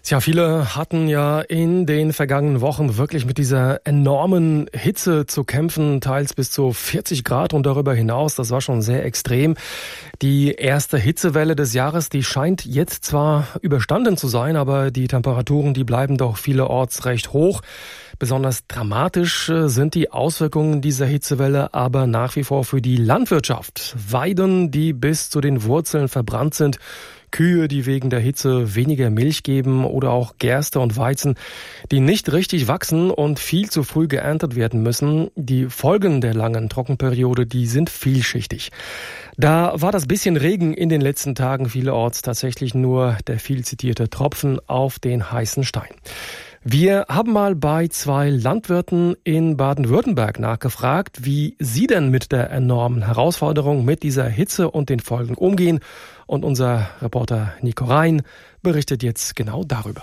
Tja, viele hatten ja in den vergangenen Wochen wirklich mit dieser enormen Hitze zu kämpfen, teils bis zu 40 Grad und darüber hinaus. Das war schon sehr extrem. Die erste Hitzewelle des Jahres, die scheint jetzt zwar überstanden zu sein, aber die Temperaturen, die bleiben doch vielerorts recht hoch. Besonders dramatisch sind die Auswirkungen dieser Hitzewelle aber nach wie vor für die Landwirtschaft. Weiden, die bis zu den Wurzeln verbrannt sind, Kühe, die wegen der Hitze weniger Milch geben oder auch Gerste und Weizen, die nicht richtig wachsen und viel zu früh geerntet werden müssen. Die Folgen der langen Trockenperiode, die sind vielschichtig. Da war das bisschen Regen in den letzten Tagen vielerorts tatsächlich nur der viel zitierte Tropfen auf den heißen Stein. Wir haben mal bei 2 Landwirten in Baden-Württemberg nachgefragt, wie sie denn mit der enormen Herausforderung mit dieser Hitze und den Folgen umgehen. Und unser Reporter Nico Rein berichtet jetzt genau darüber.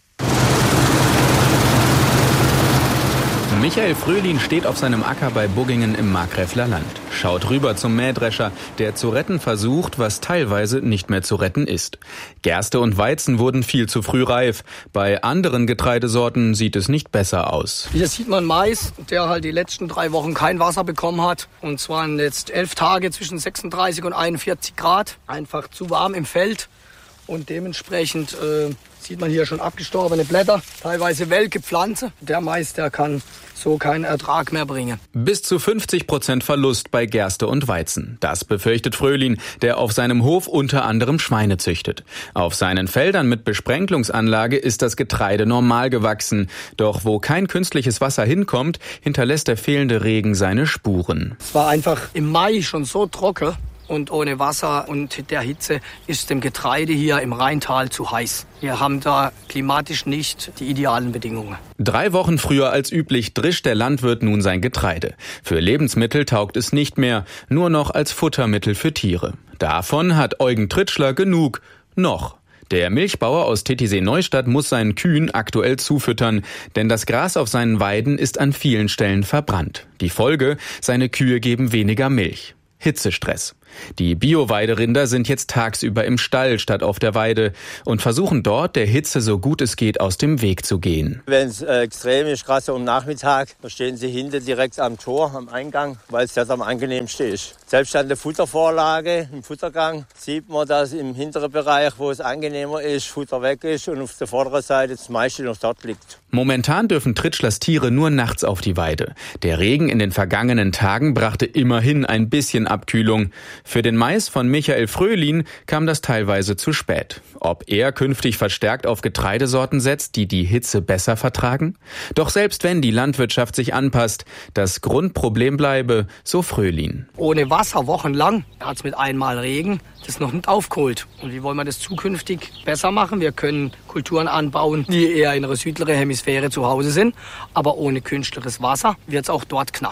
Michael Fröhlin steht auf seinem Acker bei Buggingen im Markgräfler Land. Schaut rüber zum Mähdrescher, der zu retten versucht, was teilweise nicht mehr zu retten ist. Gerste und Weizen wurden viel zu früh reif. Bei anderen Getreidesorten sieht es nicht besser aus. Hier sieht man Mais, der halt die letzten 3 Wochen kein Wasser bekommen hat. Und zwar jetzt 11 Tage zwischen 36 und 41 Grad. Einfach zu warm im Feld. Und dementsprechend sieht man hier schon abgestorbene Blätter, teilweise welke Pflanze. Der Mais, der kann so keinen Ertrag mehr bringen. Bis zu 50% Verlust bei Gerste und Weizen. Das befürchtet Fröhlin, der auf seinem Hof unter anderem Schweine züchtet. Auf seinen Feldern mit Besprenkelungsanlage ist das Getreide normal gewachsen. Doch wo kein künstliches Wasser hinkommt, hinterlässt der fehlende Regen seine Spuren. Es war einfach im Mai schon so trocken. Und ohne Wasser und der Hitze ist dem Getreide hier im Rheintal zu heiß. Wir haben da klimatisch nicht die idealen Bedingungen. 3 Wochen früher als üblich drischt der Landwirt nun sein Getreide. Für Lebensmittel taugt es nicht mehr, nur noch als Futtermittel für Tiere. Davon hat Eugen Tritschler genug. Noch. Der Milchbauer aus Titisee-Neustadt muss seinen Kühen aktuell zufüttern, denn das Gras auf seinen Weiden ist an vielen Stellen verbrannt. Die Folge: seine Kühe geben weniger Milch. Hitzestress. Die Bio-Weiderinder sind jetzt tagsüber im Stall statt auf der Weide und versuchen dort, der Hitze so gut es geht aus dem Weg zu gehen. Wenn es extrem ist, gerade so am Nachmittag, da stehen sie hinten direkt am Tor, am Eingang, weil es das am angenehmsten ist. Selbst an der Futtervorlage, im Futtergang, sieht man, dass im hinteren Bereich, wo es angenehmer ist, Futter weg ist und auf der vorderen Seite das meiste noch dort liegt. Momentan dürfen Tritschlers Tiere nur nachts auf die Weide. Der Regen in den vergangenen Tagen brachte immerhin ein bisschen Abkühlung. Für den Mais von Michael Fröhlin kam das teilweise zu spät. Ob er künftig verstärkt auf Getreidesorten setzt, die die Hitze besser vertragen? Doch selbst wenn die Landwirtschaft sich anpasst, das Grundproblem bleibe, so Fröhlin. Ohne Wasser wochenlang hat es mit einmal Regen das noch nicht aufgeholt. Und wie wollen wir das zukünftig besser machen? Wir können Kulturen anbauen, die eher in der südlichen Hemisphäre zu Hause sind. Aber ohne künstliches Wasser wird es auch dort knapp.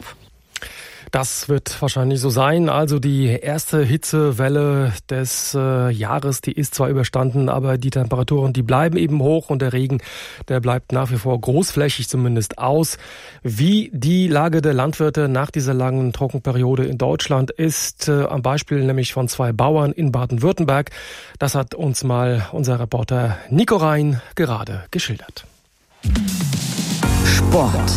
Das wird wahrscheinlich so sein. Also die erste Hitzewelle des Jahres, die ist zwar überstanden, aber die Temperaturen, die bleiben eben hoch und der Regen, der bleibt nach wie vor großflächig zumindest aus. Wie die Lage der Landwirte nach dieser langen Trockenperiode in Deutschland ist, am Beispiel nämlich von 2 Bauern in Baden-Württemberg. Das hat uns mal unser Reporter Nico Rein gerade geschildert. Sport.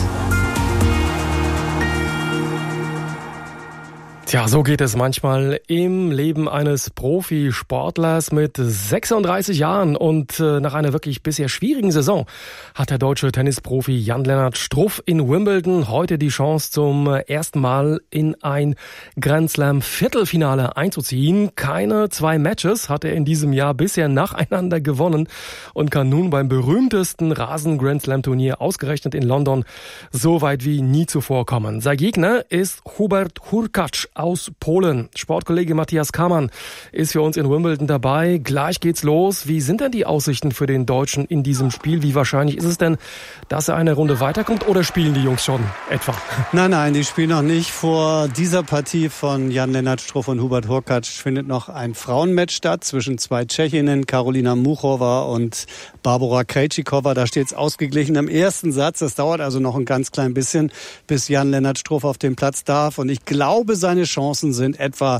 Tja, so geht es manchmal im Leben eines Profisportlers mit 36 Jahren und nach einer wirklich bisher schwierigen Saison hat der deutsche Tennisprofi Jan-Lennart Struff in Wimbledon heute die Chance, zum ersten Mal in ein Grand Slam Viertelfinale einzuziehen. Keine 2 Matches hat er in diesem Jahr bisher nacheinander gewonnen und kann nun beim berühmtesten Rasen-Grand Slam Turnier ausgerechnet in London so weit wie nie zuvor kommen. Sein Gegner ist Hubert Hurkacz aus Polen. Sportkollege Matthias Kamann ist für uns in Wimbledon dabei. Gleich geht's los. Wie sind denn die Aussichten für den Deutschen in diesem Spiel? Wie wahrscheinlich ist es denn, dass er eine Runde weiterkommt, oder spielen die Jungs schon etwa? Nein, die spielen noch nicht. Vor dieser Partie von Jan-Lennart Struff und Hubert Hurkacz findet noch ein Frauenmatch statt zwischen 2 Tschechinnen, Karolina Muchova und Barbora Krejcikova. Da steht's ausgeglichen im ersten Satz. Das dauert also noch ein ganz klein bisschen, bis Jan-Lennart Struff auf den Platz darf. Und ich glaube, seine Chancen sind etwa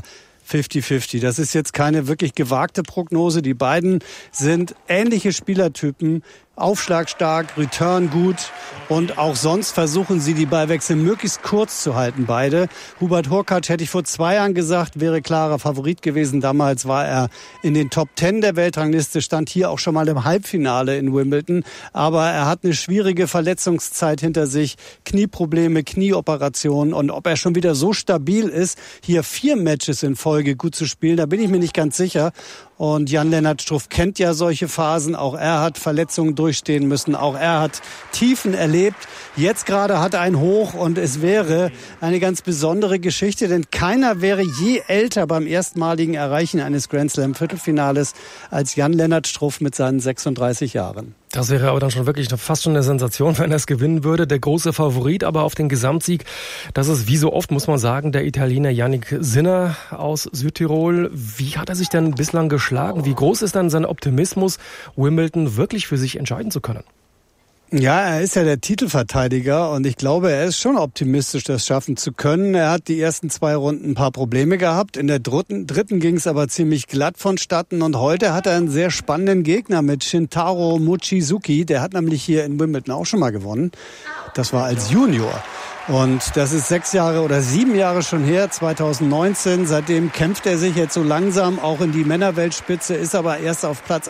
50-50. Das ist jetzt keine wirklich gewagte Prognose. Die beiden sind ähnliche Spielertypen. Aufschlagstark, Return gut und auch sonst versuchen sie, die Ballwechsel möglichst kurz zu halten, beide. Hubert Hurkacz, hätte ich vor 2 Jahren gesagt, wäre klarer Favorit gewesen. Damals war er in den Top 10 der Weltrangliste, stand hier auch schon mal im Halbfinale in Wimbledon. Aber er hat eine schwierige Verletzungszeit hinter sich, Knieprobleme, Knieoperationen. Und ob er schon wieder so stabil ist, hier 4 Matches in Folge gut zu spielen, da bin ich mir nicht ganz sicher. Und Jan-Lennart Struff kennt ja solche Phasen. Auch er hat Verletzungen durchstehen müssen. Auch er hat Tiefen erlebt. Jetzt gerade hat er ein Hoch und es wäre eine ganz besondere Geschichte, denn keiner wäre je älter beim erstmaligen Erreichen eines Grand Slam Viertelfinales als Jan-Lennart Struff mit seinen 36 Jahren. Das wäre aber dann schon wirklich fast schon eine Sensation, wenn er es gewinnen würde. Der große Favorit aber auf den Gesamtsieg, das ist wie so oft, muss man sagen, der Italiener Jannik Sinner aus Südtirol. Wie hat er sich denn bislang geschlagen? Wie groß ist dann sein Optimismus, Wimbledon wirklich für sich entscheiden zu können? Ja, er ist ja der Titelverteidiger und ich glaube, er ist schon optimistisch, das schaffen zu können. Er hat die ersten 2 Runden ein paar Probleme gehabt. In der dritten ging es aber ziemlich glatt vonstatten und heute hat er einen sehr spannenden Gegner mit Shintaro Mochizuki. Der hat nämlich hier in Wimbledon auch schon mal gewonnen. Das war als Junior. Und das ist 6 Jahre oder 7 Jahre schon her, 2019. Seitdem kämpft er sich jetzt so langsam auch in die Männerweltspitze, ist aber erst auf Platz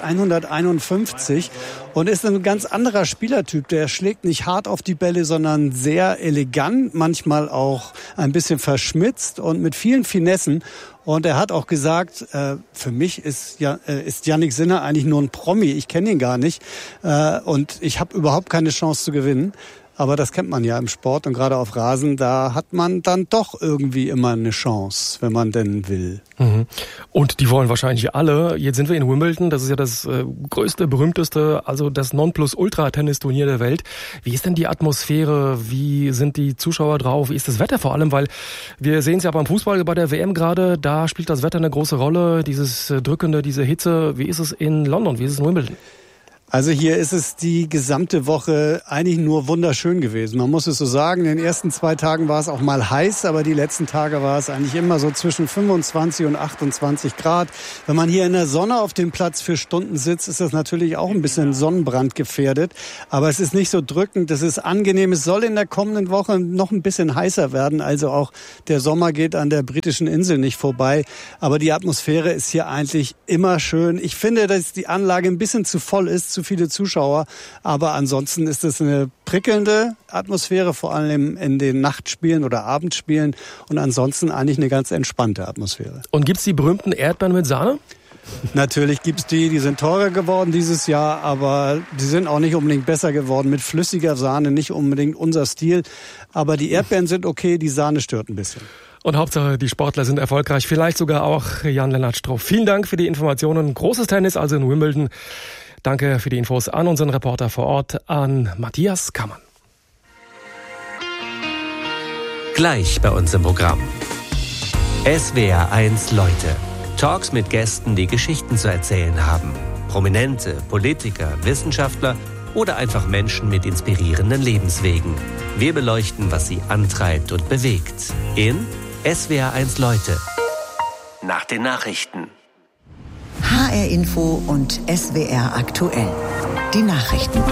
151 und ist ein ganz anderer Spielertyp. Der schlägt nicht hart auf die Bälle, sondern sehr elegant, manchmal auch ein bisschen verschmitzt und mit vielen Finessen. Und er hat auch gesagt, für mich ist Jannik Sinner eigentlich nur ein Promi. Ich kenne ihn gar nicht und ich habe überhaupt keine Chance zu gewinnen. Aber das kennt man ja im Sport und gerade auf Rasen, da hat man dann doch irgendwie immer eine Chance, wenn man denn will. Und die wollen wahrscheinlich alle. Jetzt sind wir in Wimbledon, das ist ja das größte, berühmteste, also das Nonplusultra-Tennisturnier der Welt. Wie ist denn die Atmosphäre? Wie sind die Zuschauer drauf? Wie ist das Wetter vor allem? Weil wir sehen es ja beim Fußball, bei der WM gerade, da spielt das Wetter eine große Rolle, dieses Drückende, diese Hitze. Wie ist es in London? Wie ist es in Wimbledon? Also hier ist es die gesamte Woche eigentlich nur wunderschön gewesen. Man muss es so sagen, in den ersten 2 Tagen war es auch mal heiß, aber die letzten Tage war es eigentlich immer so zwischen 25 und 28 Grad. Wenn man hier in der Sonne auf dem Platz für Stunden sitzt, ist das natürlich auch ein bisschen Sonnenbrand gefährdet. Aber es ist nicht so drückend, es ist angenehm. Es soll in der kommenden Woche noch ein bisschen heißer werden. Also auch der Sommer geht an der britischen Insel nicht vorbei. Aber die Atmosphäre ist hier eigentlich immer schön. Ich finde, dass die Anlage ein bisschen zu voll ist, zu viele Zuschauer, aber ansonsten ist es eine prickelnde Atmosphäre, vor allem in den Nachtspielen oder Abendspielen und ansonsten eigentlich eine ganz entspannte Atmosphäre. Und gibt's die berühmten Erdbeeren mit Sahne? Natürlich gibt's die sind teurer geworden dieses Jahr, aber die sind auch nicht unbedingt besser geworden. Mit flüssiger Sahne nicht unbedingt unser Stil, aber die Erdbeeren sind okay, die Sahne stört ein bisschen. Und Hauptsache, die Sportler sind erfolgreich, vielleicht sogar auch Jan-Lennart Struff. Vielen Dank für die Informationen. Großes Tennis also in Wimbledon. Danke für die Infos an unseren Reporter vor Ort, an Matthias Kammann. Gleich bei uns im Programm. SWR1 Leute. Talks mit Gästen, die Geschichten zu erzählen haben. Prominente, Politiker, Wissenschaftler oder einfach Menschen mit inspirierenden Lebenswegen. Wir beleuchten, was sie antreibt und bewegt. In SWR1 Leute. Nach den Nachrichten. HR Info und SWR aktuell. Die Nachrichten.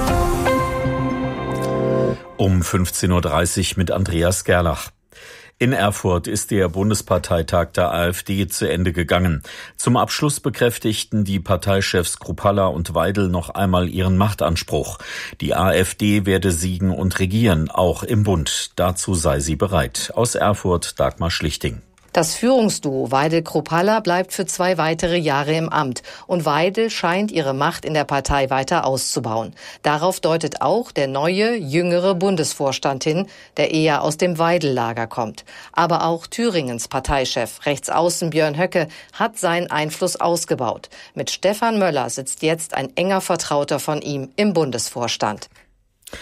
Um 15.30 Uhr mit Andreas Gerlach. In Erfurt ist der Bundesparteitag der AfD zu Ende gegangen. Zum Abschluss bekräftigten die Parteichefs Kruppalla und Weidel noch einmal ihren Machtanspruch. Die AfD werde siegen und regieren, auch im Bund. Dazu sei sie bereit. Aus Erfurt Dagmar Schlichting. Das Führungsduo Weidel-Kruppalla bleibt für 2 weitere Jahre im Amt. Und Weidel scheint ihre Macht in der Partei weiter auszubauen. Darauf deutet auch der neue, jüngere Bundesvorstand hin, der eher aus dem Weidel-Lager kommt. Aber auch Thüringens Parteichef, Rechtsaußen Björn Höcke, hat seinen Einfluss ausgebaut. Mit Stefan Möller sitzt jetzt ein enger Vertrauter von ihm im Bundesvorstand.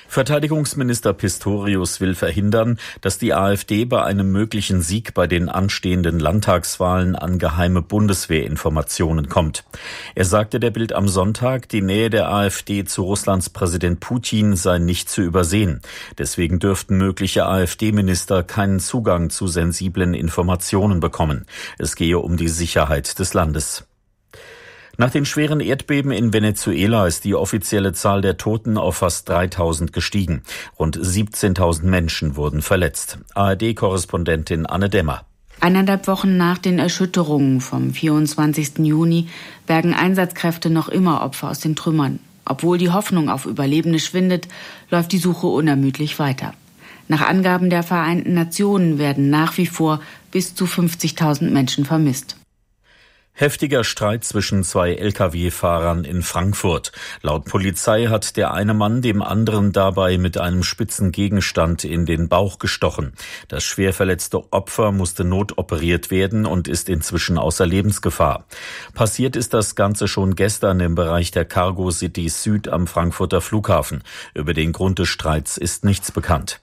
Verteidigungsminister Pistorius will verhindern, dass die AfD bei einem möglichen Sieg bei den anstehenden Landtagswahlen an geheime Bundeswehrinformationen kommt. Er sagte der Bild am Sonntag, die Nähe der AfD zu Russlands Präsident Putin sei nicht zu übersehen. Deswegen dürften mögliche AfD-Minister keinen Zugang zu sensiblen Informationen bekommen. Es gehe um die Sicherheit des Landes. Nach den schweren Erdbeben in Venezuela ist die offizielle Zahl der Toten auf fast 3.000 gestiegen. Rund 17.000 Menschen wurden verletzt. ARD-Korrespondentin Anne Demmer. 1,5 Wochen nach den Erschütterungen vom 24. Juni bergen Einsatzkräfte noch immer Opfer aus den Trümmern. Obwohl die Hoffnung auf Überlebende schwindet, läuft die Suche unermüdlich weiter. Nach Angaben der Vereinten Nationen werden nach wie vor bis zu 50.000 Menschen vermisst. Heftiger Streit zwischen 2 Lkw-Fahrern in Frankfurt. Laut Polizei hat der eine Mann dem anderen dabei mit einem spitzen Gegenstand in den Bauch gestochen. Das schwer verletzte Opfer musste notoperiert werden und ist inzwischen außer Lebensgefahr. Passiert ist das Ganze schon gestern im Bereich der Cargo City Süd am Frankfurter Flughafen. Über den Grund des Streits ist nichts bekannt.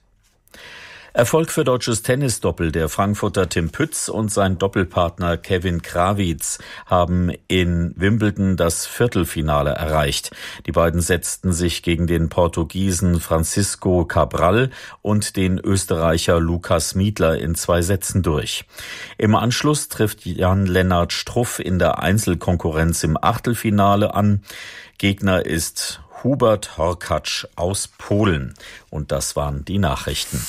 Erfolg für deutsches Tennisdoppel. Der Frankfurter Tim Pütz und sein Doppelpartner Kevin Krawitz haben in Wimbledon das Viertelfinale erreicht. Die beiden setzten sich gegen den Portugiesen Francisco Cabral und den Österreicher Lukas Miedler in 2 Sätzen durch. Im Anschluss trifft Jan-Lennart Struff in der Einzelkonkurrenz im Achtelfinale an. Gegner ist Hubert Horkacz aus Polen. Und das waren die Nachrichten.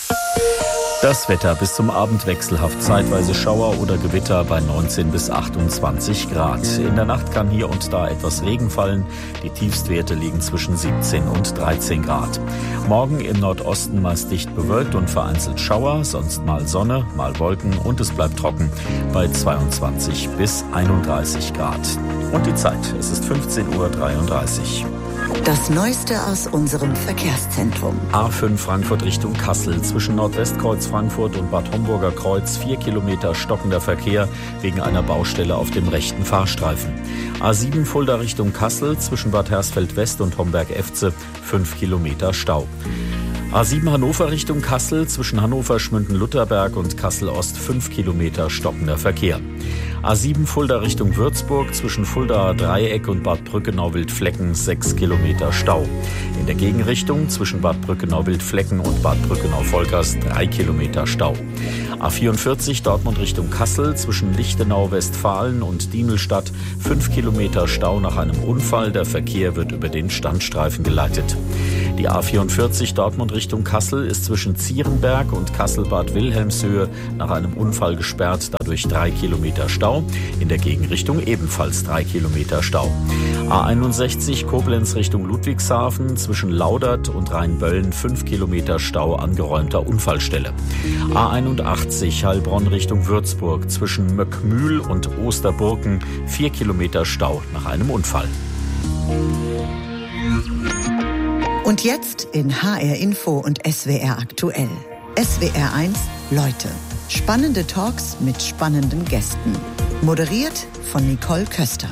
Das Wetter bis zum Abend wechselhaft, zeitweise Schauer oder Gewitter bei 19 bis 28 Grad. In der Nacht kann hier und da etwas Regen fallen. Die Tiefstwerte liegen zwischen 17 und 13 Grad. Morgen im Nordosten meist dicht bewölkt und vereinzelt Schauer, sonst mal Sonne, mal Wolken und es bleibt trocken bei 22 bis 31 Grad. Und die Zeit, es ist 15:33 Uhr. Das Neueste aus unserem Verkehrszentrum. A5 Frankfurt Richtung Kassel. Zwischen Nordwestkreuz Frankfurt und Bad Homburger Kreuz 4 Kilometer stockender Verkehr wegen einer Baustelle auf dem rechten Fahrstreifen. A7 Fulda Richtung Kassel. Zwischen Bad Hersfeld West und Homberg-Efze 5 Kilometer Stau. A7 Hannover Richtung Kassel. Zwischen Hannover Schmünden-Lutherberg und Kassel-Ost 5 Kilometer stockender Verkehr. A7 Fulda Richtung Würzburg, zwischen Fuldaer Dreieck und Bad Brückenau-Wildflecken 6 Kilometer Stau. In der Gegenrichtung zwischen Bad Brückenau-Wildflecken und Bad Brückenau-Volkers 3 Kilometer Stau. A44 Dortmund Richtung Kassel, zwischen Lichtenau-Westfalen und Diemelstadt 5 Kilometer Stau nach einem Unfall. Der Verkehr wird über den Standstreifen geleitet. Die A44 Dortmund Richtung Kassel ist zwischen Zierenberg und Kassel-Bad Wilhelmshöhe nach einem Unfall gesperrt, dadurch 3 Kilometer Stau. In der Gegenrichtung ebenfalls 3 Kilometer Stau. A61 Koblenz Richtung Ludwigshafen, zwischen Laudert und Rheinböllen 5 Kilometer Stau an geräumter Unfallstelle. A81 Heilbronn Richtung Würzburg, zwischen Möckmühl und Osterburken 4 Kilometer Stau nach einem Unfall. Und jetzt in HR Info und SWR aktuell. SWR 1 Leute. Spannende Talks mit spannenden Gästen. Moderiert von Nicole Köster.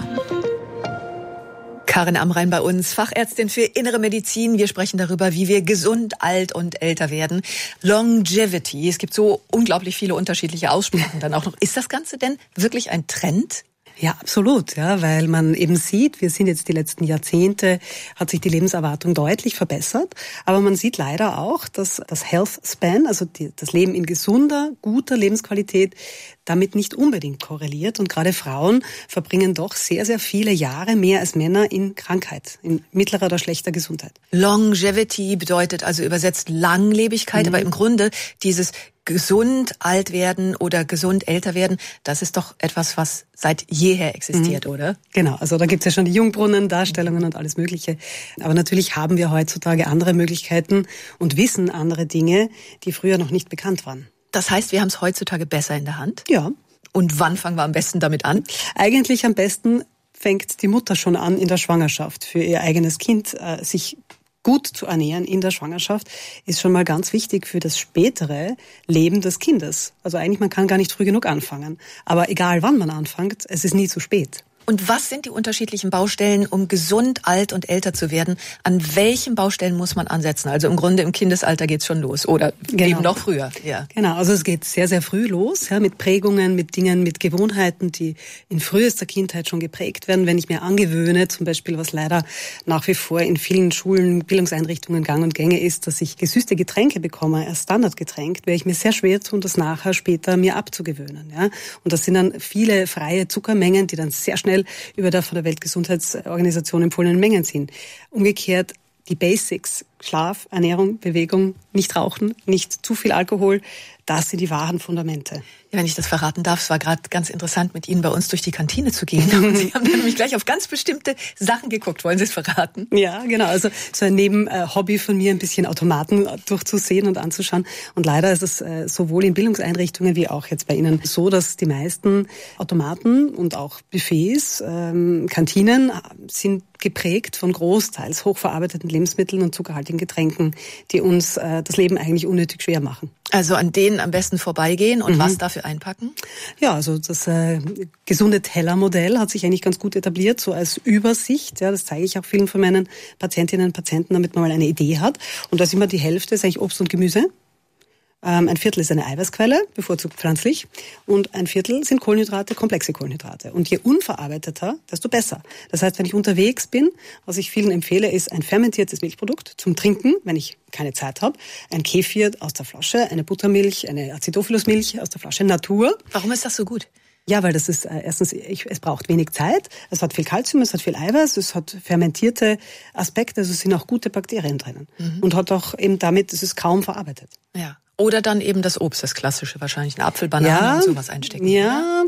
Karin Amrein bei uns, Fachärztin für Innere Medizin. Wir sprechen darüber, wie wir gesund, alt und älter werden. Longevity. Es gibt so unglaublich viele unterschiedliche Aussprachen dann auch noch. Ist das Ganze denn wirklich ein Trend? Ja, absolut, ja, weil man eben sieht, wir sind jetzt die letzten Jahrzehnte, hat sich die Lebenserwartung deutlich verbessert, aber man sieht leider auch, dass das Health Span, also das Leben in gesunder, guter Lebensqualität, damit nicht unbedingt korreliert und gerade Frauen verbringen doch sehr, sehr viele Jahre mehr als Männer in Krankheit, in mittlerer oder schlechter Gesundheit. Longevity bedeutet also übersetzt Langlebigkeit, aber im Grunde dieses gesund alt werden oder gesund älter werden, das ist doch etwas, was seit jeher existiert, oder? Genau, also da gibt's ja schon die Jungbrunnen-Darstellungen und alles Mögliche. Aber natürlich haben wir heutzutage andere Möglichkeiten und wissen andere Dinge, die früher noch nicht bekannt waren. Das heißt, wir haben es heutzutage besser in der Hand? Ja. Und wann fangen wir am besten damit an? Eigentlich am besten fängt die Mutter schon an in der Schwangerschaft, für ihr eigenes Kind sich gut zu ernähren in der Schwangerschaft ist schon mal ganz wichtig für das spätere Leben des Kindes. Also eigentlich, man kann gar nicht früh genug anfangen. Aber egal wann man anfängt, es ist nie zu spät. Und was sind die unterschiedlichen Baustellen, um gesund, alt und älter zu werden? An welchen Baustellen muss man ansetzen? Also im Grunde im Kindesalter geht's schon los oder eben noch früher. Ja. Genau, also es geht sehr, sehr früh los, ja, mit Prägungen, mit Dingen, mit Gewohnheiten, die in frühester Kindheit schon geprägt werden. Wenn ich mir angewöhne, zum Beispiel, was leider nach wie vor in vielen Schulen, Bildungseinrichtungen gang und gänge ist, dass ich gesüßte Getränke bekomme, als Standardgetränk, wäre ich mir sehr schwer tun, das nachher später mir abzugewöhnen. Ja? Und das sind dann viele freie Zuckermengen, die dann sehr schnell über der von der Weltgesundheitsorganisation empfohlenen Mengen sind. Umgekehrt die Basics, Schlaf, Ernährung, Bewegung, nicht rauchen, nicht zu viel Alkohol, das sind die wahren Fundamente. Ja, wenn ich das verraten darf, es war gerade ganz interessant, mit Ihnen bei uns durch die Kantine zu gehen. Und Sie haben dann nämlich gleich auf ganz bestimmte Sachen geguckt. Wollen Sie es verraten? Ja, genau. Also so ein Nebenhobby von mir, ein bisschen Automaten durchzusehen und anzuschauen. Und leider ist es sowohl in Bildungseinrichtungen wie auch jetzt bei Ihnen so, dass die meisten Automaten und auch Buffets, Kantinen sind geprägt von großteils hochverarbeiteten Lebensmitteln und zuckerhaltigen Getränken, die uns das Leben eigentlich unnötig schwer machen. Also an denen am besten vorbeigehen und was dafür einpacken? Ja, also das gesunde Tellermodell hat sich eigentlich ganz gut etabliert, so als Übersicht. Ja, das zeige ich auch vielen von meinen Patientinnen und Patienten, damit man mal eine Idee hat. Und da ist immer die Hälfte, ist eigentlich Obst und Gemüse. Ein Viertel ist eine Eiweißquelle, bevorzugt pflanzlich. Und ein Viertel sind Kohlenhydrate, komplexe Kohlenhydrate. Und je unverarbeiteter, desto besser. Das heißt, wenn ich unterwegs bin, was ich vielen empfehle, ist ein fermentiertes Milchprodukt zum Trinken, wenn ich keine Zeit habe. Ein Kefir aus der Flasche, eine Buttermilch, eine Acidophyllus-Milch aus der Flasche, Natur. Warum ist das so gut? Ja, weil das ist erstens, es braucht wenig Zeit, es hat viel Kalzium, es hat viel Eiweiß, es hat fermentierte Aspekte, also es sind auch gute Bakterien drinnen. Und hat auch eben damit, es ist kaum verarbeitet. Ja. Oder dann eben das Obst, das Klassische wahrscheinlich, eine Apfel, Banane und sowas einstecken. Ja,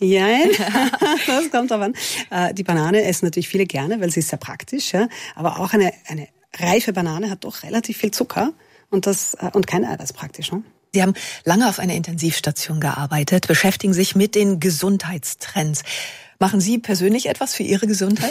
das kommt aber an. Die Banane essen natürlich viele gerne, weil sie ist sehr praktisch, ja. Aber auch eine reife Banane hat doch relativ viel Zucker und kein Eiweiß praktisch, ne? Sie haben lange auf einer Intensivstation gearbeitet, beschäftigen sich mit den Gesundheitstrends. Machen Sie persönlich etwas für Ihre Gesundheit?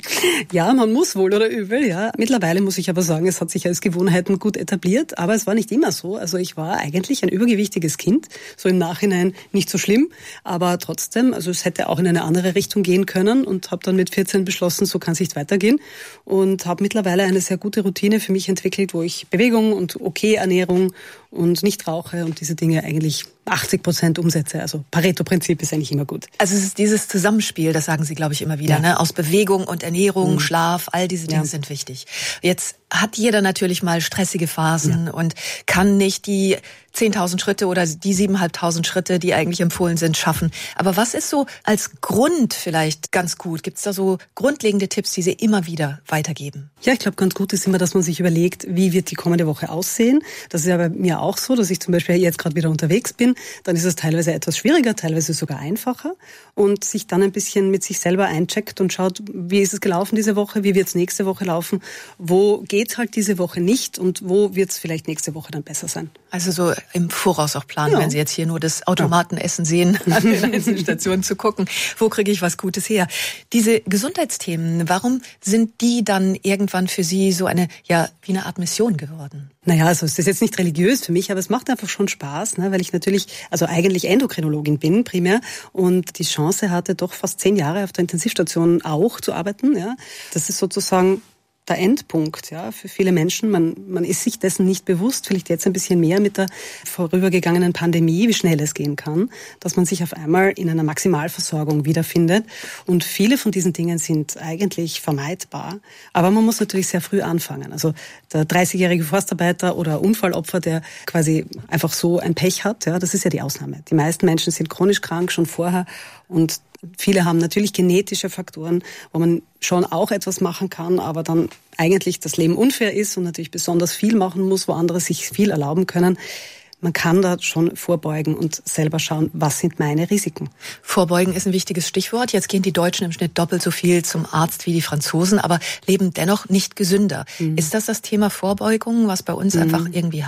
Ja, man muss wohl oder übel, ja. Mittlerweile muss ich aber sagen, es hat sich als Gewohnheiten gut etabliert, aber es war nicht immer so. Also ich war eigentlich ein übergewichtiges Kind, so im Nachhinein nicht so schlimm, aber trotzdem, also es hätte auch in eine andere Richtung gehen können und habe dann mit 14 beschlossen, so kann es nicht weitergehen und habe mittlerweile eine sehr gute Routine für mich entwickelt, wo ich Bewegung und Ernährung und nicht rauche und diese Dinge eigentlich 80% umsetze. Also Pareto-Prinzip ist eigentlich immer gut. Also es ist dieses Zusammenspiel, das sagen Sie, glaube ich, immer wieder, ne? Aus Bewegung und Ernährung, Schlaf, all diese Dinge sind wichtig. Jetzt hat jeder natürlich mal stressige Phasen und kann nicht die 10.000 Schritte oder die 7.500 Schritte, die eigentlich empfohlen sind, schaffen. Aber was ist so als Grund vielleicht ganz gut? Gibt es da so grundlegende Tipps, die Sie immer wieder weitergeben? Ja, ich glaube, ganz gut ist immer, dass man sich überlegt, wie wird die kommende Woche aussehen. Das ist ja bei mir auch so, dass ich zum Beispiel jetzt gerade wieder unterwegs bin. Dann ist es teilweise etwas schwieriger, teilweise sogar einfacher. Und sich dann ein bisschen mit sich selber eincheckt und schaut, wie ist es gelaufen diese Woche, wie wird es nächste Woche laufen, wo geht's halt diese Woche nicht und wo wird es vielleicht nächste Woche dann besser sein. Also so im Voraus auch planen, wenn Sie jetzt hier nur das Automatenessen sehen, an den einzelnen Stationen zu gucken, wo kriege ich was Gutes her. Diese Gesundheitsthemen, warum sind die dann irgendwann für Sie so wie eine Art Mission geworden? Naja, also es ist jetzt nicht religiös für mich, aber es macht einfach schon Spaß, ne, weil ich natürlich, also eigentlich Endokrinologin bin primär und die Chance hatte, doch fast 10 Jahre auf der Intensivstation auch zu arbeiten. Ja. Das ist sozusagen der Endpunkt, ja, für viele Menschen. Man ist sich dessen nicht bewusst, vielleicht jetzt ein bisschen mehr mit der vorübergegangenen Pandemie, wie schnell es gehen kann, dass man sich auf einmal in einer Maximalversorgung wiederfindet. Und viele von diesen Dingen sind eigentlich vermeidbar. Aber man muss natürlich sehr früh anfangen. Also der 30-jährige Forstarbeiter oder Unfallopfer, der quasi einfach so ein Pech hat, ja, das ist ja die Ausnahme. Die meisten Menschen sind chronisch krank schon vorher und viele haben natürlich genetische Faktoren, wo man schon auch etwas machen kann, aber dann eigentlich das Leben unfair ist und natürlich besonders viel machen muss, wo andere sich viel erlauben können. Man kann da schon vorbeugen und selber schauen, was sind meine Risiken. Vorbeugen ist ein wichtiges Stichwort. Jetzt gehen die Deutschen im Schnitt doppelt so viel zum Arzt wie die Franzosen, aber leben dennoch nicht gesünder. Ist das Thema Vorbeugung, was bei uns einfach irgendwie hakt?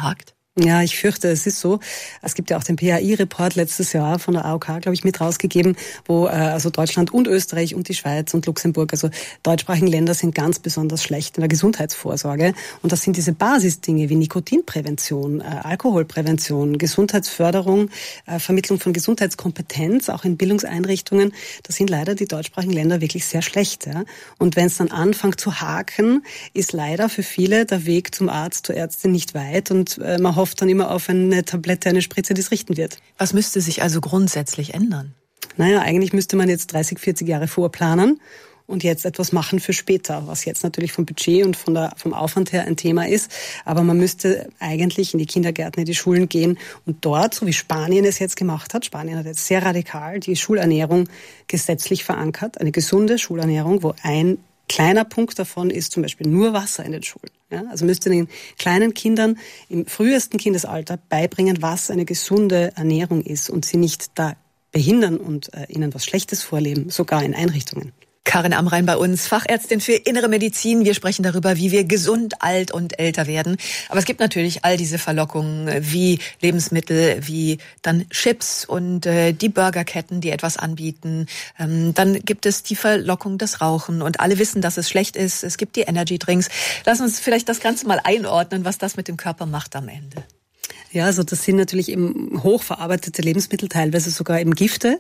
Ja, ich fürchte, es ist so. Es gibt ja auch den PHI-Report letztes Jahr von der AOK, glaube ich, mit rausgegeben, wo also Deutschland und Österreich und die Schweiz und Luxemburg, also deutschsprachigen Länder, sind ganz besonders schlecht in der Gesundheitsvorsorge. Und das sind diese Basisdinge wie Nikotinprävention, Alkoholprävention, Gesundheitsförderung, Vermittlung von Gesundheitskompetenz, auch in Bildungseinrichtungen. Da sind leider die deutschsprachigen Länder wirklich sehr schlecht. Ja? Und wenn es dann anfängt zu haken, ist leider für viele der Weg zum Arzt, zur Ärztin nicht weit und man hofft dann immer auf eine Tablette, eine Spritze, die es richten wird. Was müsste sich also grundsätzlich ändern? Naja, eigentlich müsste man jetzt 30, 40 Jahre vorplanen und jetzt etwas machen für später, was jetzt natürlich vom Budget und vom Aufwand her ein Thema ist. Aber man müsste eigentlich in die Kindergärten, in die Schulen gehen und dort, so wie Spanien es jetzt gemacht hat, Spanien hat jetzt sehr radikal die Schulernährung gesetzlich verankert, eine gesunde Schulernährung, wo ein kleiner Punkt davon ist zum Beispiel nur Wasser in den Schulen. Ja, also müsste den kleinen Kindern im frühesten Kindesalter beibringen, was eine gesunde Ernährung ist und sie nicht da behindern und ihnen was Schlechtes vorleben, sogar in Einrichtungen. Karin Amrein bei uns, Fachärztin für Innere Medizin. Wir sprechen darüber, wie wir gesund, alt und älter werden. Aber es gibt natürlich all diese Verlockungen wie Lebensmittel, wie dann Chips und die Burgerketten, die etwas anbieten. Dann gibt es die Verlockung des Rauchen und alle wissen, dass es schlecht ist. Es gibt die Energy-Drinks. Lass uns vielleicht das Ganze mal einordnen, was das mit dem Körper macht am Ende. Ja, also das sind natürlich eben hochverarbeitete Lebensmittel, teilweise sogar eben Gifte,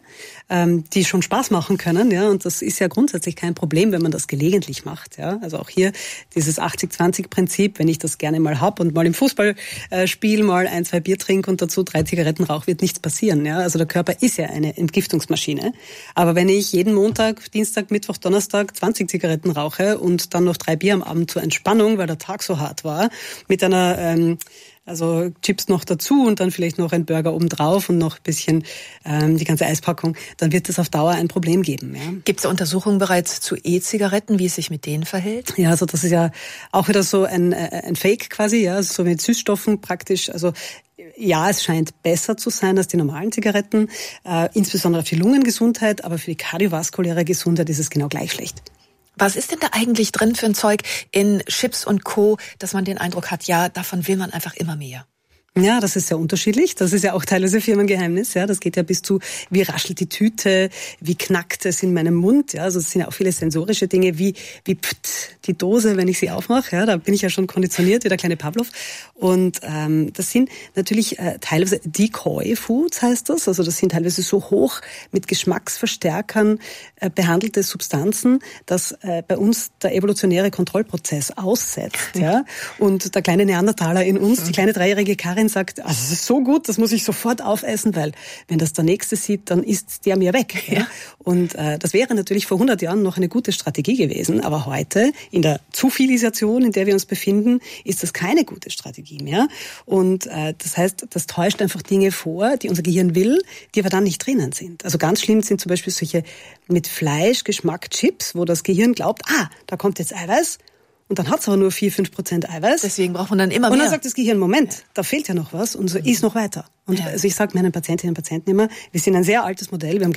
die schon Spaß machen können, ja, und das ist ja grundsätzlich kein Problem, wenn man das gelegentlich macht, ja. Also auch hier dieses 80-20-Prinzip, wenn ich das gerne mal hab und mal im Fußballspiel mal 1, 2 Bier trinke und dazu 3 Zigaretten rauche, wird nichts passieren, ja. Also der Körper ist ja eine Entgiftungsmaschine. Aber wenn ich jeden Montag, Dienstag, Mittwoch, Donnerstag 20 Zigaretten rauche und dann noch 3 Bier am Abend zur Entspannung, weil der Tag so hart war, mit einer also Chips noch dazu und dann vielleicht noch ein Burger obendrauf und noch ein bisschen die ganze Eispackung, dann wird es auf Dauer ein Problem geben. Ja. Gibt es Untersuchungen bereits zu E-Zigaretten, wie es sich mit denen verhält? Ja, also das ist ja auch wieder so ein Fake quasi, ja, also so mit Süßstoffen praktisch. Also ja, es scheint besser zu sein als die normalen Zigaretten, insbesondere für die Lungengesundheit, aber für die kardiovaskuläre Gesundheit ist es genau gleich schlecht. Was ist denn da eigentlich drin für ein Zeug in Chips und Co., dass man den Eindruck hat, ja, davon will man einfach immer mehr? Ja, das ist sehr unterschiedlich. Das ist ja auch teilweise Firmengeheimnis. Ja, das geht ja bis zu, wie raschelt die Tüte, wie knackt es in meinem Mund. Ja, also es sind ja auch viele sensorische Dinge, wie pft die Dose, wenn ich sie aufmache. Ja, da bin ich ja schon konditioniert, wie der kleine Pavlov. Und das sind natürlich teilweise Decoy Foods, heißt das. Also das sind teilweise so hoch mit Geschmacksverstärkern behandelte Substanzen, dass bei uns der evolutionäre Kontrollprozess aussetzt. Ja, und der kleine Neandertaler in uns, die kleine 3-jährige Karin sagt, also es ist so gut, das muss ich sofort aufessen, weil wenn das der Nächste sieht, dann ist der mir weg. Ja. Und das wäre natürlich vor 100 Jahren noch eine gute Strategie gewesen, aber heute in der Zufilisation, in der wir uns befinden, ist das keine gute Strategie mehr. Und das heißt, das täuscht einfach Dinge vor, die unser Gehirn will, die aber dann nicht drinnen sind. Also ganz schlimm sind zum Beispiel solche mit Fleischgeschmack Chips, wo das Gehirn glaubt, da kommt jetzt Eiweiß. Und dann hat es aber nur 4-5% Eiweiß. Deswegen braucht man dann immer mehr. Und dann sagt das Gehirn, Moment, da fehlt ja noch was und so ist noch weiter. Und also ich sage meinen Patientinnen und Patienten immer, wir sind ein sehr altes Modell, wir haben